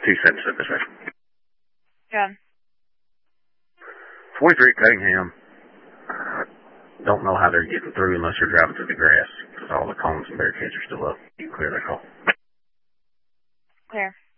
cents at this way. Yeah. 43 Cunningham. Don't know how they're getting through unless you're driving through the grass, because all the cones and barricades are still up. You can clear that call. Clear.